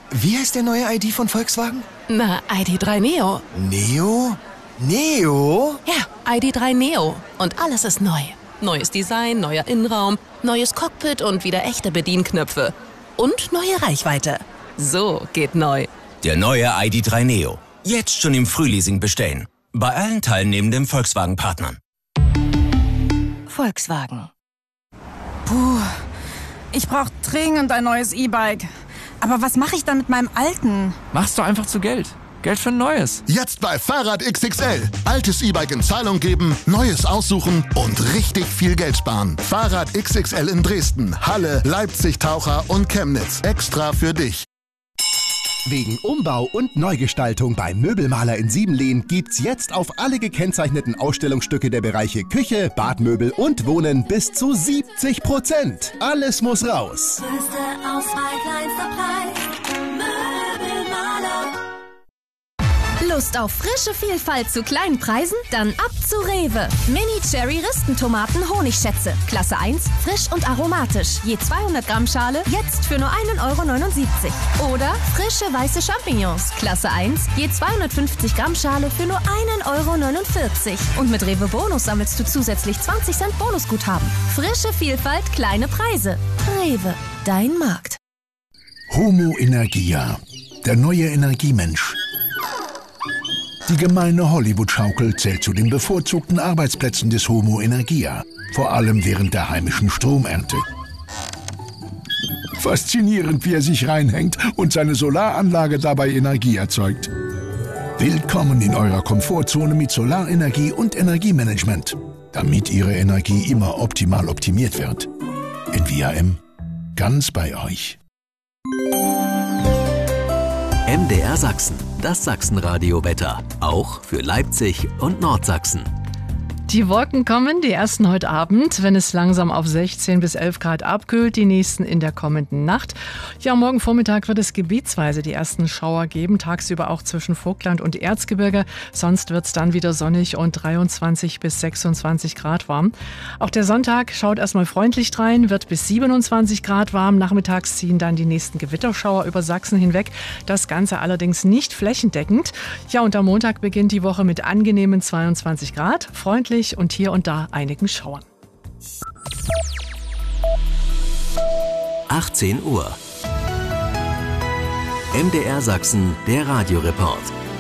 Wie heißt der neue ID von Volkswagen? Na, ID.3 Neo. Neo? Neo? Ja, ID.3 Neo. Und alles ist neu. Neues Design, neuer Innenraum, neues Cockpit und wieder echte Bedienknöpfe. Und neue Reichweite. So geht neu. Der neue ID.3 Neo. Jetzt schon im Frühleasing bestellen. Bei allen teilnehmenden Volkswagen-Partnern. Volkswagen. Puh, ich brauche dringend ein neues E-Bike. Aber was mache ich dann mit meinem alten? Machst du einfach zu Geld. Geld für ein neues. Jetzt bei Fahrrad XXL. Altes E-Bike in Zahlung geben, neues aussuchen und richtig viel Geld sparen. Fahrrad XXL in Dresden, Halle, Leipzig, Taucher und Chemnitz. Extra für dich. Wegen Umbau und Neugestaltung beim Möbelmaler in Siebenlehn gibt's jetzt auf alle gekennzeichneten Ausstellungsstücke der Bereiche Küche, Badmöbel und Wohnen bis zu 70%. Alles muss raus. Größte Auswahl, kleinster Preis. Möbelmaler. Lust auf frische Vielfalt zu kleinen Preisen? Dann ab zu Rewe. Mini-Cherry-Ristentomaten Honigschätze. Klasse 1, frisch und aromatisch. Je 200 Gramm Schale, jetzt für nur 1,79 € Oder frische weiße Champignons. Klasse 1, je 250 Gramm Schale für nur 1,49 € Und mit Rewe Bonus sammelst du zusätzlich 20 Cent Bonusguthaben. Frische Vielfalt, kleine Preise. Rewe, dein Markt. Homo Energia, der neue Energiemensch. Die gemeine Hollywood-Schaukel zählt zu den bevorzugten Arbeitsplätzen des Homo Energia, vor allem während der heimischen Stromernte. Faszinierend, wie er sich reinhängt und seine Solaranlage dabei Energie erzeugt. Willkommen in eurer Komfortzone mit Solarenergie und Energiemanagement, damit Ihre Energie immer optimal optimiert wird. NVAM, ganz bei euch. MDR Sachsen, das Sachsenradio-Wetter, auch für Leipzig und Nordsachsen. Die Wolken kommen, die ersten heute Abend, wenn es langsam auf 16 bis 11 Grad abkühlt, die nächsten in der kommenden Nacht. Ja, morgen Vormittag wird es gebietsweise die ersten Schauer geben, tagsüber auch zwischen Vogtland und Erzgebirge. Sonst wird es dann wieder sonnig und 23 bis 26 Grad warm. Auch der Sonntag schaut erstmal freundlich drein, wird bis 27 Grad warm. Nachmittags ziehen dann die nächsten Gewitterschauer über Sachsen hinweg. Das Ganze allerdings nicht flächendeckend. Ja, und am Montag beginnt die Woche mit angenehmen 22 Grad, freundlich und hier und da einigen Schauern. 18 Uhr. MDR Sachsen, der Radioreport.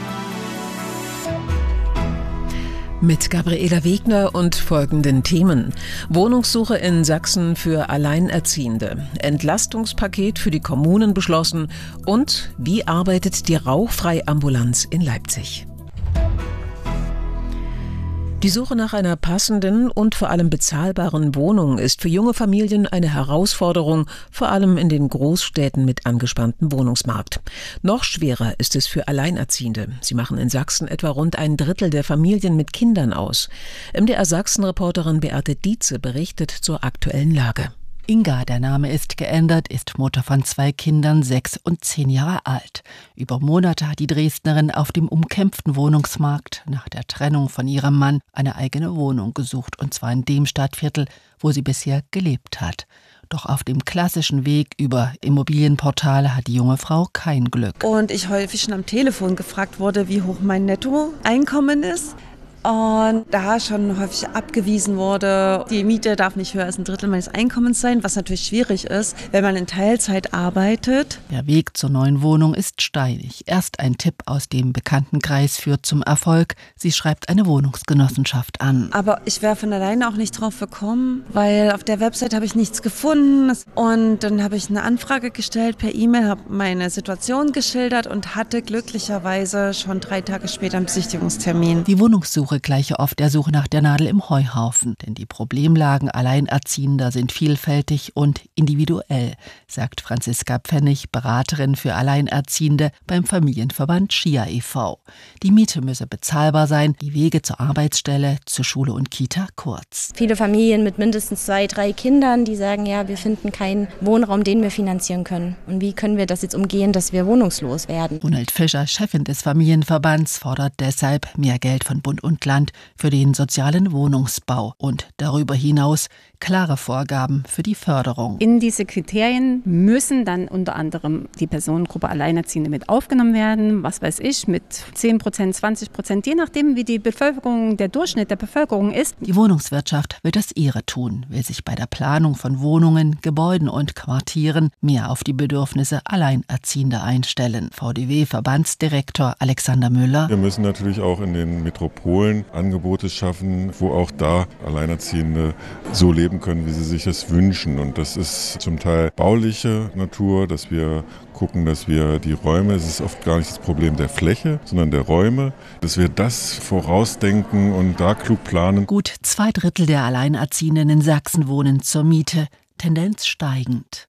Mit Gabriela Wegner und folgenden Themen. Wohnungssuche in Sachsen für Alleinerziehende. Entlastungspaket für die Kommunen beschlossen. Und wie arbeitet die Rauchfreiambulanz in Leipzig? Die Suche nach einer passenden und vor allem bezahlbaren Wohnung ist für junge Familien eine Herausforderung, vor allem in den Großstädten mit angespanntem Wohnungsmarkt. Noch schwerer ist es für Alleinerziehende. Sie machen in Sachsen etwa rund ein Drittel der Familien mit Kindern aus. MDR Sachsen-Reporterin Beate Dietze berichtet zur aktuellen Lage. Inga, der Name ist geändert, ist Mutter von 2 Kindern, 6 und 10 Jahre alt. Über Monate hat die Dresdnerin auf dem umkämpften Wohnungsmarkt nach der Trennung von ihrem Mann eine eigene Wohnung gesucht, und zwar in dem Stadtviertel, wo sie bisher gelebt hat. Doch auf dem klassischen Weg über Immobilienportale hat die junge Frau kein Glück. Und ich häufig schon am Telefon gefragt wurde, wie hoch mein Nettoeinkommen ist. Und da schon häufig abgewiesen wurde, die Miete darf nicht höher als ein Drittel meines Einkommens sein, was natürlich schwierig ist, wenn man in Teilzeit arbeitet. Der Weg zur neuen Wohnung ist steinig. Erst ein Tipp aus dem Bekanntenkreis führt zum Erfolg. Sie schreibt eine Wohnungsgenossenschaft an. Aber ich wäre von alleine auch nicht drauf gekommen, weil auf der Website habe ich nichts gefunden. Und dann habe ich eine Anfrage gestellt per E-Mail, habe meine Situation geschildert und hatte glücklicherweise schon 3 Tage später einen Besichtigungstermin. Die Wohnungssuche gleiche oft der Suche nach der Nadel im Heuhaufen. Denn die Problemlagen Alleinerziehender sind vielfältig und individuell, sagt Franziska Pfennig, Beraterin für Alleinerziehende beim Familienverband Schia e.V. Die Miete müsse bezahlbar sein, die Wege zur Arbeitsstelle, zur Schule und Kita kurz. Viele Familien mit mindestens 2, 3 Kindern, die sagen, ja, wir finden keinen Wohnraum, den wir finanzieren können. Und wie können wir das jetzt umgehen, dass wir wohnungslos werden? Ronald Fischer, Chefin des Familienverbands, fordert deshalb mehr Geld von Bund und Land für den sozialen Wohnungsbau und darüber hinaus klare Vorgaben für die Förderung. In diese Kriterien müssen dann unter anderem die Personengruppe Alleinerziehende mit aufgenommen werden, was weiß ich, mit 10%, 20%, je nachdem, wie die Bevölkerung, der Durchschnitt der Bevölkerung ist. Die Wohnungswirtschaft will das ihre tun, will sich bei der Planung von Wohnungen, Gebäuden und Quartieren mehr auf die Bedürfnisse Alleinerziehender einstellen. VDW-Verbandsdirektor Alexander Müller. Wir müssen natürlich auch in den Metropolen Angebote schaffen, wo auch da Alleinerziehende so leben können, wie sie sich es wünschen. Und das ist zum Teil bauliche Natur, dass wir gucken, dass wir die Räume, es ist oft gar nicht das Problem der Fläche, sondern der Räume, dass wir das vorausdenken und da klug planen. Gut 2/3 der Alleinerziehenden in Sachsen wohnen zur Miete, Tendenz steigend.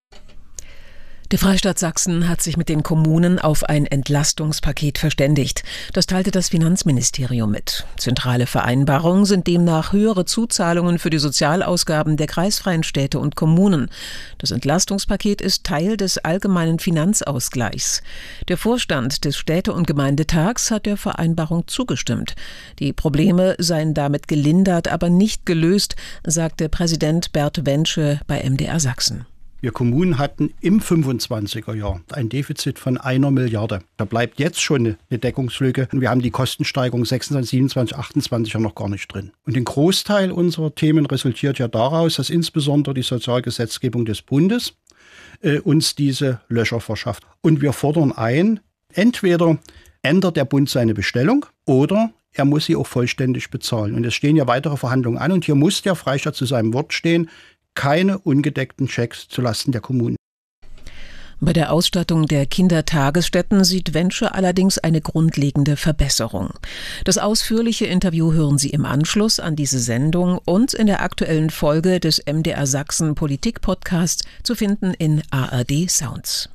Der Freistaat Sachsen hat sich mit den Kommunen auf ein Entlastungspaket verständigt. Das teilte das Finanzministerium mit. Zentrale Vereinbarungen sind demnach höhere Zuzahlungen für die Sozialausgaben der kreisfreien Städte und Kommunen. Das Entlastungspaket ist Teil des allgemeinen Finanzausgleichs. Der Vorstand des Städte- und Gemeindetags hat der Vereinbarung zugestimmt. Die Probleme seien damit gelindert, aber nicht gelöst, sagte Präsident Bert Wensche bei MDR Sachsen. Wir Kommunen hatten im 25er Jahr ein Defizit von 1 Milliarde. Da bleibt jetzt schon eine Deckungslücke. Und wir haben die Kostensteigerung 26, 27, 28 ja noch gar nicht drin. Und ein Großteil unserer Themen resultiert ja daraus, dass insbesondere die Sozialgesetzgebung des Bundes uns diese Löcher verschafft. Und wir fordern ein, entweder ändert der Bund seine Bestellung oder er muss sie auch vollständig bezahlen. Und es stehen ja weitere Verhandlungen an. Und hier muss der Freistaat zu seinem Wort stehen, keine ungedeckten Schecks zulasten der Kommunen. Bei der Ausstattung der Kindertagesstätten sieht Wensche allerdings eine grundlegende Verbesserung. Das ausführliche Interview hören Sie im Anschluss an diese Sendung und in der aktuellen Folge des MDR Sachsen Politik-Podcasts zu finden in ARD Sounds.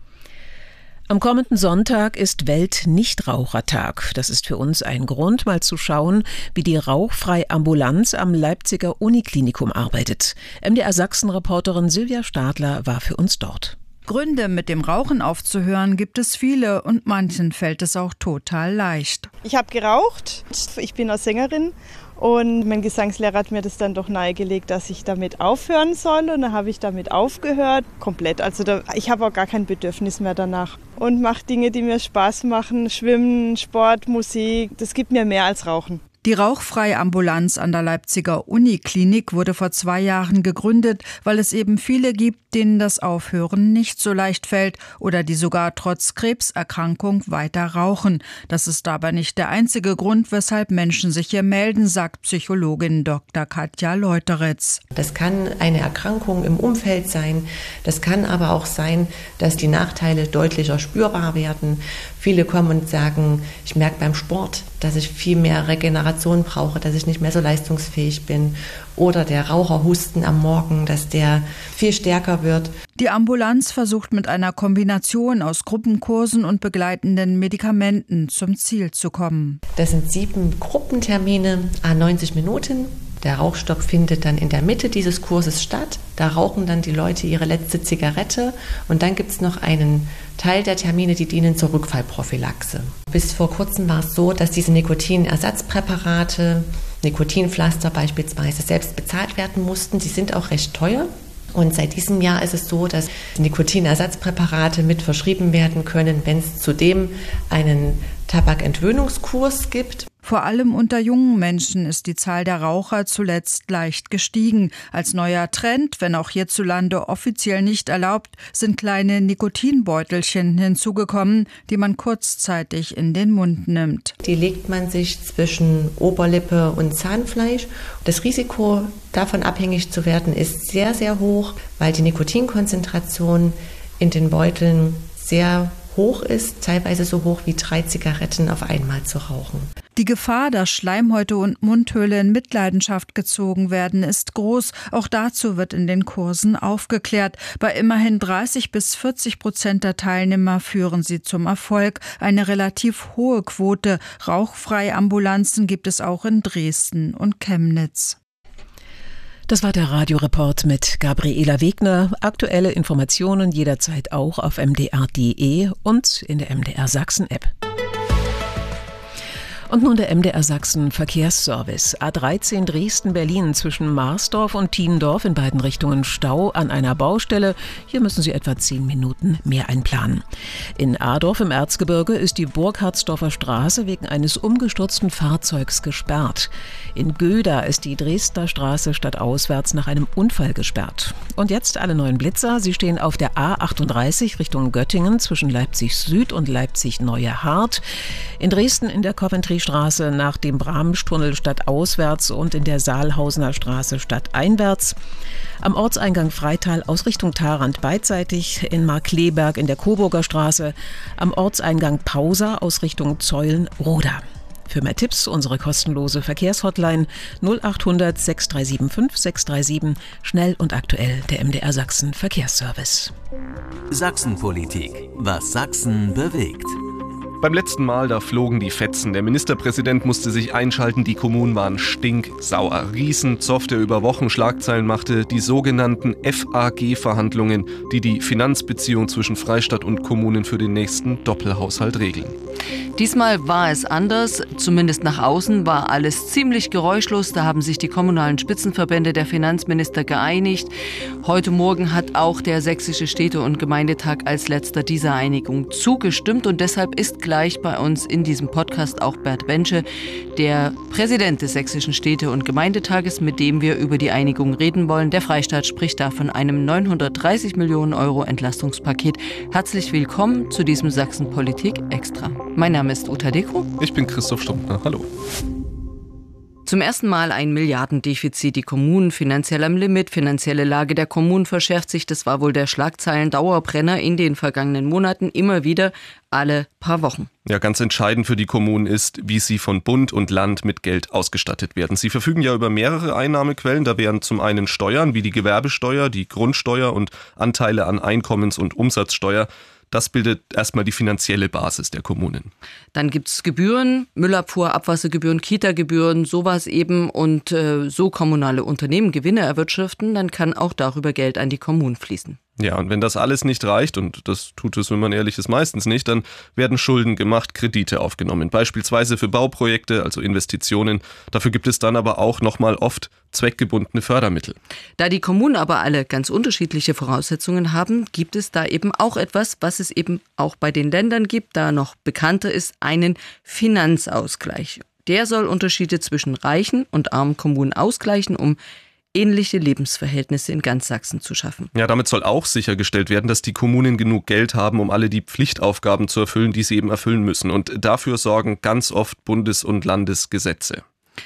Am kommenden Sonntag ist Welt-Nichtrauchertag. Das ist für uns ein Grund, mal zu schauen, wie die Rauchfrei-Ambulanz am Leipziger Uniklinikum arbeitet. MDR Sachsen-Reporterin Silvia Stadler war für uns dort. Gründe, mit dem Rauchen aufzuhören, gibt es viele und manchen fällt es auch total leicht. Ich habe geraucht, ich bin auch Sängerin und mein Gesangslehrer hat mir das dann doch nahegelegt, dass ich damit aufhören soll und dann habe ich damit aufgehört, komplett. Also ich habe auch gar kein Bedürfnis mehr danach und mache Dinge, die mir Spaß machen, Schwimmen, Sport, Musik, das gibt mir mehr als Rauchen. Die rauchfreie Ambulanz an der Leipziger Uniklinik wurde vor 2 Jahren gegründet, weil es eben viele gibt, denen das Aufhören nicht so leicht fällt oder die sogar trotz Krebserkrankung weiter rauchen. Das ist aber nicht der einzige Grund, weshalb Menschen sich hier melden, sagt Psychologin Dr. Katja Leuteritz. Das kann eine Erkrankung im Umfeld sein, das kann aber auch sein, dass die Nachteile deutlicher spürbar werden. Viele kommen und sagen, ich merke beim Sport, dass ich viel mehr Regeneration brauche, dass ich nicht mehr so leistungsfähig bin. Oder der Raucherhusten am Morgen, dass der viel stärker wird. Die Ambulanz versucht mit einer Kombination aus Gruppenkursen und begleitenden Medikamenten zum Ziel zu kommen. Das sind 7 Gruppentermine, 90 Minuten. Der Rauchstopp findet dann in der Mitte dieses Kurses statt. Da rauchen dann die Leute ihre letzte Zigarette. Und dann gibt es noch einen Teil der Termine, die dienen zur Rückfallprophylaxe. Bis vor kurzem war es so, dass diese Nikotinersatzpräparate, Nikotinpflaster beispielsweise, selbst bezahlt werden mussten. Die sind auch recht teuer. Und seit diesem Jahr ist es so, dass Nikotinersatzpräparate mit verschrieben werden können, wenn es zudem einen Tabakentwöhnungskurs gibt. Vor allem unter jungen Menschen ist die Zahl der Raucher zuletzt leicht gestiegen. Als neuer Trend, wenn auch hierzulande offiziell nicht erlaubt, sind kleine Nikotinbeutelchen hinzugekommen, die man kurzzeitig in den Mund nimmt. Die legt man sich zwischen Oberlippe und Zahnfleisch. Das Risiko, davon abhängig zu werden, ist sehr, sehr hoch, weil die Nikotinkonzentration in den Beuteln sehr hoch ist, teilweise so hoch wie 3 Zigaretten auf einmal zu rauchen. Die Gefahr, dass Schleimhäute und Mundhöhle in Mitleidenschaft gezogen werden, ist groß. Auch dazu wird in den Kursen aufgeklärt. Bei immerhin 30-40% der Teilnehmer führen sie zum Erfolg. Eine relativ hohe Quote. Rauchfreie Ambulanzen gibt es auch in Dresden und Chemnitz. Das war der Radioreport mit Gabriela Wegner. Aktuelle Informationen jederzeit auch auf mdr.de und in der MDR Sachsen App. Und nun der MDR Sachsen Verkehrsservice. A13 Dresden-Berlin zwischen Marsdorf und Tiendorf in beiden Richtungen Stau an einer Baustelle. Hier müssen Sie etwa 10 Minuten mehr einplanen. In Adorf im Erzgebirge ist die Burghardsdorfer Straße wegen eines umgestürzten Fahrzeugs gesperrt. In Göda ist die Dresdner Straße stadtauswärts nach einem Unfall gesperrt. Und jetzt alle neuen Blitzer. Sie stehen auf der A38 Richtung Göttingen zwischen Leipzig Süd und Leipzig Neue Hart. In Dresden in der Coventry Straße nach dem Bramstunnel stadtauswärts und in der Saalhausener Straße stadteinwärts. Am Ortseingang Freital aus Richtung Tharandt beidseitig, in Markkleeberg in der Coburger Straße, am Ortseingang Pausa aus Richtung Zeulen-Roda. Für mehr Tipps unsere kostenlose Verkehrshotline 0800 6375 637, schnell und aktuell der MDR Sachsen Verkehrsservice. Sachsenpolitik, was Sachsen bewegt. Beim letzten Mal, da flogen die Fetzen. Der Ministerpräsident musste sich einschalten, die Kommunen waren stinksauer. Riesenzoff, der über Wochen Schlagzeilen machte, die sogenannten FAG-Verhandlungen, die die Finanzbeziehung zwischen Freistaat und Kommunen für den nächsten Doppelhaushalt regeln. Diesmal war es anders, zumindest nach außen war alles ziemlich geräuschlos. Da haben sich die kommunalen Spitzenverbände der Finanzminister geeinigt. Heute Morgen hat auch der Sächsische Städte- und Gemeindetag als letzter dieser Einigung zugestimmt. Und deshalb ist gleich bei uns in diesem Podcast auch Bert Wensche, der Präsident des Sächsischen Städte- und Gemeindetages, mit dem wir über die Einigung reden wollen. Der Freistaat spricht da von einem 930 Millionen Euro Entlastungspaket. Herzlich willkommen zu diesem Sachsen-Politik Extra. Mein Name ist Uta Deko. Ich bin Christoph Stumptner. Hallo. Zum ersten Mal ein Milliardendefizit. Die Kommunen finanziell am Limit. Finanzielle Lage der Kommunen verschärft sich. Das war wohl der Schlagzeilen-Dauerbrenner in den vergangenen Monaten. Immer wieder, alle paar Wochen. Ja, ganz entscheidend für die Kommunen ist, wie sie von Bund und Land mit Geld ausgestattet werden. Sie verfügen ja über mehrere Einnahmequellen. Da wären zum einen Steuern wie die Gewerbesteuer, die Grundsteuer und Anteile an Einkommens- und Umsatzsteuer. Das bildet erstmal die finanzielle Basis der Kommunen. Dann gibt es Gebühren, Müllabfuhr, Abwassergebühren, Kita-Gebühren, sowas eben. Und so kommunale Unternehmen Gewinne erwirtschaften, dann kann auch darüber Geld an die Kommunen fließen. Ja, und wenn das alles nicht reicht, und das tut es, wenn man ehrlich ist, meistens nicht, dann werden Schulden gemacht, Kredite aufgenommen. Beispielsweise für Bauprojekte, also Investitionen. Dafür gibt es dann aber auch nochmal oft zweckgebundene Fördermittel. Da die Kommunen aber alle ganz unterschiedliche Voraussetzungen haben, gibt es da eben auch etwas, was es eben auch bei den Ländern gibt, da noch bekannter ist, einen Finanzausgleich. Der soll Unterschiede zwischen reichen und armen Kommunen ausgleichen, um ähnliche Lebensverhältnisse in ganz Sachsen zu schaffen. Ja, damit soll auch sichergestellt werden, dass die Kommunen genug Geld haben, um alle die Pflichtaufgaben zu erfüllen, die sie eben erfüllen müssen. Und dafür sorgen ganz oft Bundes- und Landesgesetze.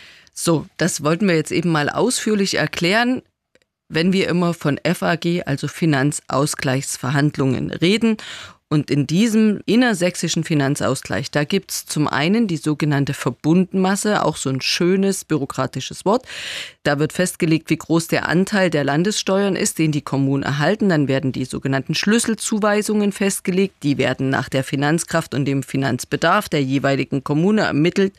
So, das wollten wir jetzt eben mal ausführlich erklären. Wenn wir immer von FAG, also Finanzausgleichsverhandlungen, reden. Und in diesem innersächsischen Finanzausgleich, da gibt es zum einen die sogenannte Verbundmasse, auch so ein schönes bürokratisches Wort. Da wird festgelegt, wie groß der Anteil der Landessteuern ist, den die Kommunen erhalten. Dann werden die sogenannten Schlüsselzuweisungen festgelegt. Die werden nach der Finanzkraft und dem Finanzbedarf der jeweiligen Kommune ermittelt.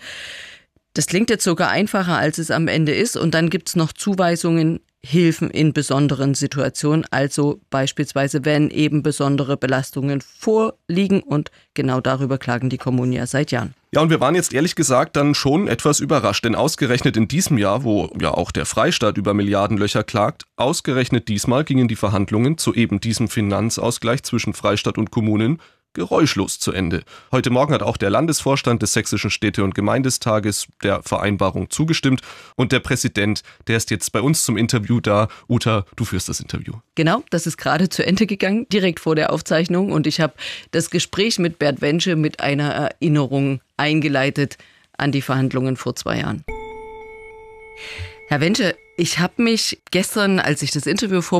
Das klingt jetzt sogar einfacher, als es am Ende ist. Und dann gibt es noch Zuweisungen, Hilfen in besonderen Situationen, also beispielsweise, wenn eben besondere Belastungen vorliegen, und genau darüber klagen die Kommunen ja seit Jahren. Ja, und wir waren jetzt ehrlich gesagt dann schon etwas überrascht, denn ausgerechnet in diesem Jahr, wo ja auch der Freistaat über Milliardenlöcher klagt, ausgerechnet diesmal gingen die Verhandlungen zu eben diesem Finanzausgleich zwischen Freistaat und Kommunen geräuschlos zu Ende. Heute Morgen hat auch der Landesvorstand des Sächsischen Städte- und Gemeindetages der Vereinbarung zugestimmt. Und der Präsident, der ist jetzt bei uns zum Interview da. Uta, du führst das Interview. Genau, das ist gerade zu Ende gegangen, direkt vor der Aufzeichnung. Und ich habe das Gespräch mit Bert Wensche mit einer Erinnerung eingeleitet an die Verhandlungen vor 2 Jahren. Herr Wensche, ich habe mich gestern, als ich das Interview